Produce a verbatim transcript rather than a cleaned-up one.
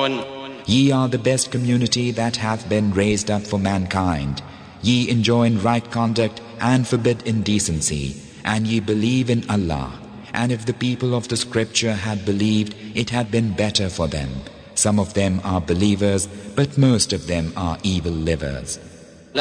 Ye are the best community that hath been raised up for mankind. Ye enjoin right conduct and forbid indecency, and ye believe in Allah. And if the people of the scripture had believed, it had been better for them. Some of them are believers, but most of them are evil livers.